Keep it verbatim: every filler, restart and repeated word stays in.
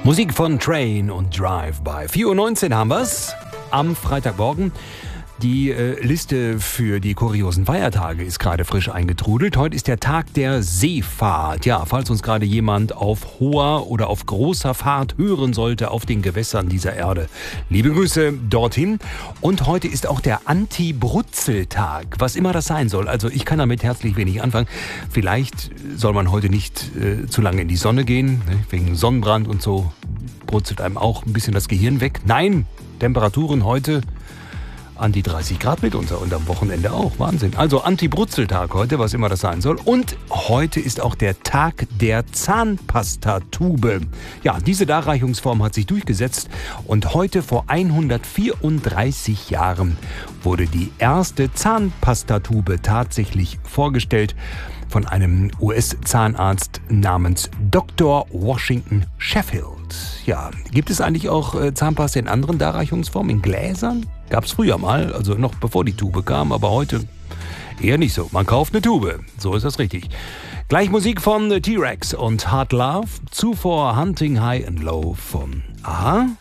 Musik von Train und Drive bei vier Uhr neunzehn haben wir's am Freitagmorgen. Die äh, Liste für die kuriosen Feiertage ist gerade frisch eingetrudelt. Heute ist der Tag der Seefahrt. Ja, falls uns gerade jemand auf hoher oder auf großer Fahrt hören sollte auf den Gewässern dieser Erde. Liebe Grüße dorthin. Und heute ist auch der Anti-Brutzel-Tag, was immer das sein soll. Also ich kann damit herzlich wenig anfangen. Vielleicht soll man heute nicht äh, zu lange in die Sonne gehen, ne? Wegen Sonnenbrand und so brutzelt einem auch ein bisschen das Gehirn weg. Nein, Temperaturen heute an die dreißig Grad mitunter und am Wochenende auch. Wahnsinn. Also Anti-Brutzel-Tag heute, was immer das sein soll. Und heute ist auch der Tag der Zahnpastatube. Ja, diese Darreichungsform hat sich durchgesetzt und heute vor hundertvierunddreißig Jahren wurde die erste Zahnpastatube tatsächlich vorgestellt von einem U S-Zahnarzt namens Doktor Washington Sheffield. Ja, gibt es eigentlich auch äh, Zahnpasta in anderen Darreichungsformen, in Gläsern? Gab es früher mal, also noch bevor die Tube kam, aber heute eher nicht so. Man kauft eine Tube, so ist das richtig. Gleich Musik von T-Rex und Hard Love, zuvor Hunting High and Low von Aha.